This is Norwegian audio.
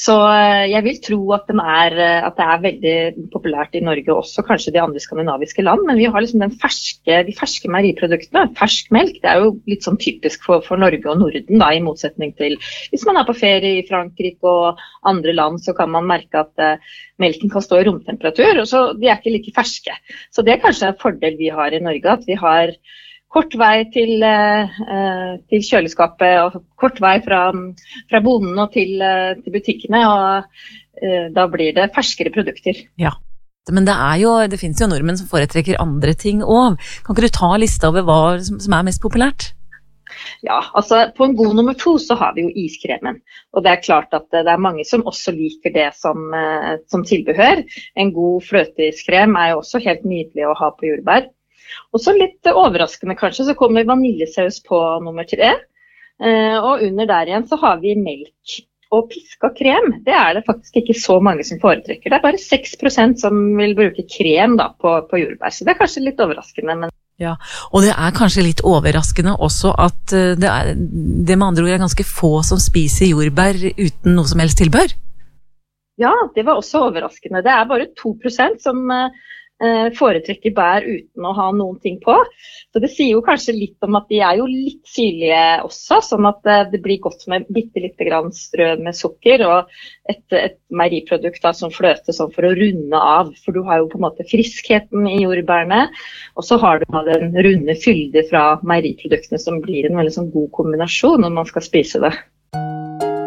Så jeg vil tro at at det veldig populært i Norge, også kanskje de andre skandinaviske land, men vi har liksom de ferske meieriproduktene. Fersk melk, det jo litt sånn typisk for Norge og Norden, da, i motsetning til hvis man på ferie i Frankrike og andre land, så kan man merke at melken kan stå i romtemperatur, og så de ikke like ferske. Så det kanskje en fordel vi har i Norge, at vi har kort vei til kjøleskapet, og kort vei fra bonden og til butikkene, og da blir det ferskere produkter. Ja, men det finnes jo nordmenn som foretrekker andre ting også. Kan ikke du ta lista over hva som mest populært? Ja, altså på en god nummer 2 så har vi jo iskremen, og det klart at det mange som også liker det som tilbehør. En god fløteiskrem jo også helt nydelig å ha på jordbær. Og så litt overraskende kanskje, så kommer vaniljesaus på nummer 3, og under der igjen så har vi melk og pisket krem. Det det faktisk ikke så mange som foretrekker. Det bare 6% som vil bruke krem da, på jordbær, så det kanskje litt overraskende. Men ja, og det kanskje litt overraskende også at det med andre ord ganske få som spiser jordbær uten noe som helst tilbehør. Ja, det var også overraskende. Det bare 2% som foretrekker bær uten å ha noen ting på. Så det sier jo kanskje litt om at de jo litt syrlige også, sånn at det blir godt med bitte grann strø med sukker, og et meieriprodukt da, som fløte sånn for å runde av, for du har jo på en måte friskheten i jordbærene, og så har du den runde fylde fra meieriproduktene som blir en veldig sånn god kombinasjon når man skal spise det.